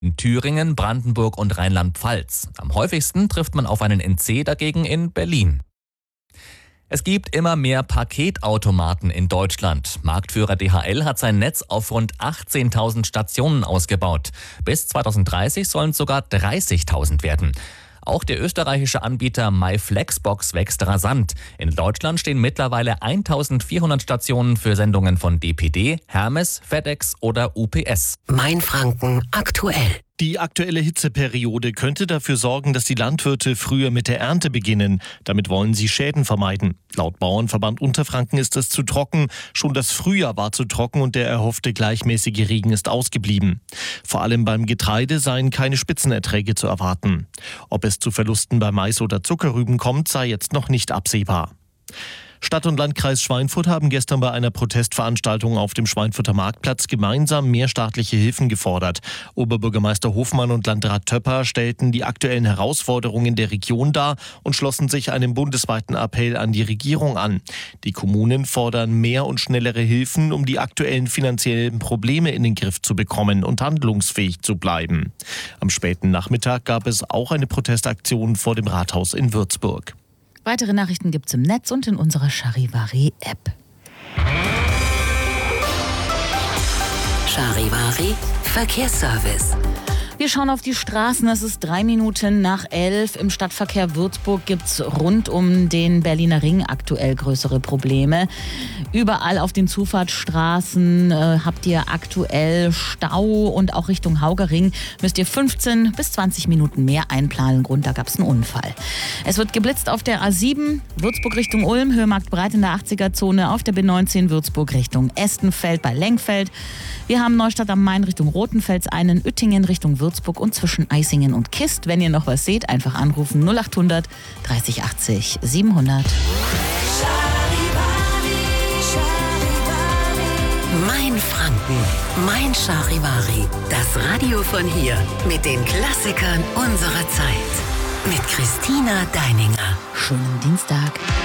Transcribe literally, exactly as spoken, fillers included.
In Thüringen, Brandenburg und Rheinland-Pfalz. Am häufigsten trifft man auf einen N C dagegen in Berlin. Es gibt immer mehr Paketautomaten in Deutschland. Marktführer D H L hat sein Netz auf rund achtzehntausend Stationen ausgebaut. Bis zweitausenddreißig sollen es sogar dreißigtausend werden. Auch der österreichische Anbieter MyFlexbox wächst rasant. In Deutschland stehen mittlerweile eintausendvierhundert Stationen für Sendungen von D P D, Hermes, FedEx oder U P S. Mainfranken aktuell. Die aktuelle Hitzeperiode könnte dafür sorgen, dass die Landwirte früher mit der Ernte beginnen. Damit wollen sie Schäden vermeiden. Laut Bauernverband Unterfranken ist es zu trocken. Schon das Frühjahr war zu trocken und der erhoffte gleichmäßige Regen ist ausgeblieben. Vor allem beim Getreide seien keine Spitzenerträge zu erwarten. Ob es zu Verlusten bei Mais oder Zuckerrüben kommt, sei jetzt noch nicht absehbar. Stadt und Landkreis Schweinfurt haben gestern bei einer Protestveranstaltung auf dem Schweinfurter Marktplatz gemeinsam mehr staatliche Hilfen gefordert. Oberbürgermeister Hofmann und Landrat Töpper stellten die aktuellen Herausforderungen der Region dar und schlossen sich einem bundesweiten Appell an die Regierung an. Die Kommunen fordern mehr und schnellere Hilfen, um die aktuellen finanziellen Probleme in den Griff zu bekommen und handlungsfähig zu bleiben. Am späten Nachmittag gab es auch eine Protestaktion vor dem Rathaus in Würzburg. Weitere Nachrichten gibt's im Netz und in unserer Charivari-App. Charivari Verkehrsservice. Wir schauen auf die Straßen. Es ist drei Minuten nach elf. Im Stadtverkehr Würzburg gibt es rund um den Berliner Ring aktuell größere Probleme. Überall auf den Zufahrtsstraßen äh, habt ihr aktuell Stau und auch Richtung Haugering müsst ihr fünfzehn bis zwanzig Minuten mehr einplanen. Grund, da gab es einen Unfall. Es wird geblitzt auf der A sieben, Würzburg Richtung Ulm, Höhemarktbreit in der achtziger-Zone, auf der B neunzehn Würzburg Richtung Estenfeld bei Lenkfeld. Wir haben Neustadt am Main Richtung Rothenfels einen, Uettingen Richtung Würzburg und zwischen Eisingen und Kist. Wenn ihr noch was seht, einfach anrufen null achthundert dreißig achtzig siebenhundert. Mainfranken, mein Charivari. Das Radio von hier mit den Klassikern unserer Zeit. Mit Christina Deininger. Schönen Dienstag.